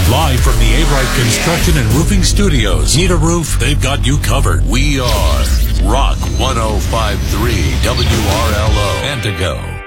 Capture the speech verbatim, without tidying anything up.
Live from the A-Wright Construction and Roofing Studios. Need a roof? They've got you covered. We are Rock one oh five point three W R L O Antigo.